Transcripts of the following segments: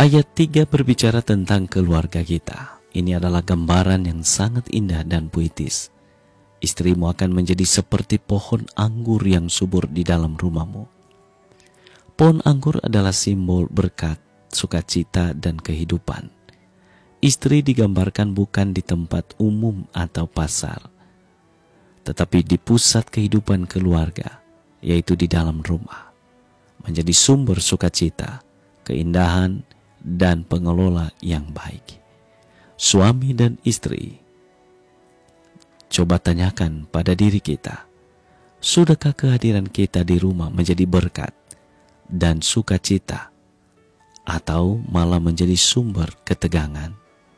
Ayat 3 berbicara tentang keluarga kita. Ini adalah gambaran yang sangat indah dan puitis. Istrimu akan menjadi seperti pohon anggur yang subur di dalam rumahmu. Pohon anggur adalah simbol berkat, sukacita, dan kehidupan. Istri digambarkan bukan di tempat umum atau pasar, tetapi di pusat kehidupan keluarga, yaitu di dalam rumah. Menjadi sumber sukacita, keindahan, dan pengelola yang baik. Suami dan istri, coba tanyakan pada diri kita, sudahkah kehadiran kita di rumah menjadi berkat dan sukacita, atau malah menjadi sumber ketegangan?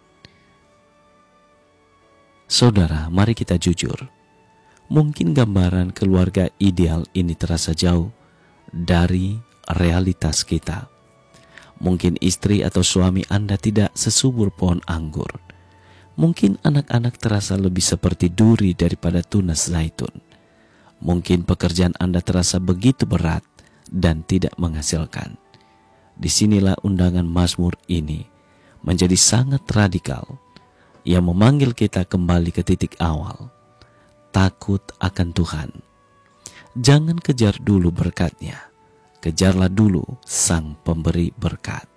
Saudara, mari kita jujur. Mungkin gambaran keluarga ideal ini terasa jauh dari realitas kita. Mungkin istri atau suami Anda tidak sesubur pohon anggur. Mungkin anak-anak terasa lebih seperti duri daripada tunas zaitun. Mungkin pekerjaan Anda terasa begitu berat dan tidak menghasilkan. Disinilah undangan Mazmur ini menjadi sangat radikal, yang memanggil kita kembali ke titik awal. Takut akan Tuhan. Jangan kejar dulu berkatnya, kejarlah dulu Sang Pemberi berkat.